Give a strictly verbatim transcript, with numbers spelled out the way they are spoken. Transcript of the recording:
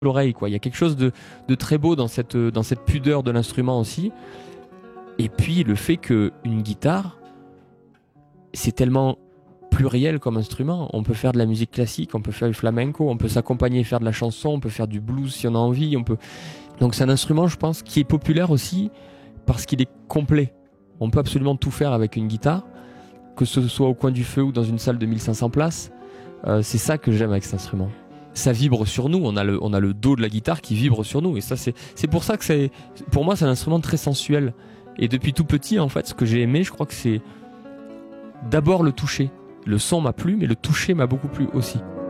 l'oreille, quoi. Il y a quelque chose de, de très beau dans cette, dans cette pudeur de l'instrument aussi. Et puis le fait qu'une guitare, c'est tellement pluriel comme instrument. On peut faire de la musique classique, on peut faire du flamenco, on peut s'accompagner, faire de la chanson, on peut faire du blues si on a envie. On peut... Donc c'est un instrument, je pense, qui est populaire aussi parce qu'il est complet. On peut absolument tout faire avec une guitare, que ce soit au coin du feu ou dans une salle de mille cinq cents places. Euh, c'est ça que j'aime avec cet instrument. Ça vibre sur nous, on a le, on a le dos de la guitare qui vibre sur nous. Et ça, c'est, c'est pour ça que c'est, pour moi, c'est un instrument très sensuel. Et depuis tout petit, en fait, ce que j'ai aimé, je crois que c'est d'abord le toucher. Le son m'a plu, mais le toucher m'a beaucoup plu aussi.